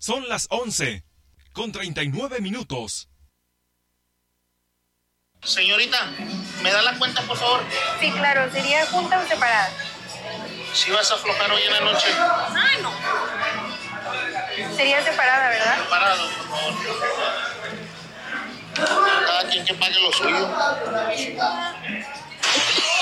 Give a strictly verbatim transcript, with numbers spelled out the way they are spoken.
Son las once, con treinta y nueve minutos. Señorita, ¿me da la cuenta, por favor? Sí, claro. ¿Sería junta o separada? Si vas a aflojar hoy en la noche. Ah, no. Sería separada, ¿verdad? Separado, por favor. Cada quien que pague lo suyo.